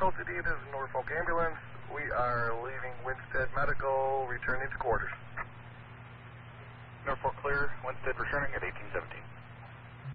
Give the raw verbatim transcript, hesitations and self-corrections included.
L T D, this is Norfolk Ambulance. We are leaving Winstead Medical, returning to quarters. Norfolk clear, Winstead returning at eighteen seventeen.